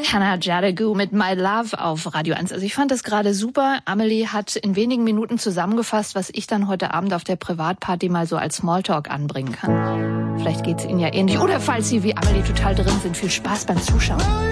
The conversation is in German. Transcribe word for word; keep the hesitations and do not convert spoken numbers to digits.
Hannah Jadagoo mit My Love auf Radio eins. Also ich fand das gerade super. Amelie hat in wenigen Minuten zusammengefasst, was ich dann heute Abend auf der Privatparty mal so als Smalltalk anbringen kann. Vielleicht geht's Ihnen ja ähnlich. Oder falls Sie wie Amelie total drin sind, viel Spaß beim Zuschauen.